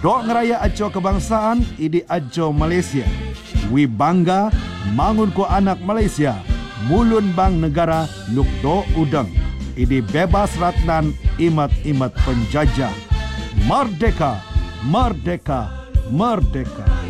Dok ngeraya aco kebangsaan idi aco Malaysia. Wi bangga mangun ko anak Malaysia. Mulun bang negara lukdo udang. Idi bebas ratnan imat-imat penjajah. Merdeka, merdeka, merdeka.